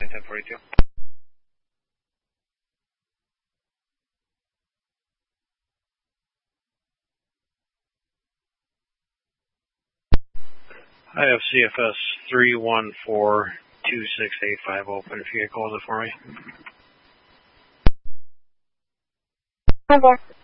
1042. I have CFS 3142685 open if you could close it for me. Hi there.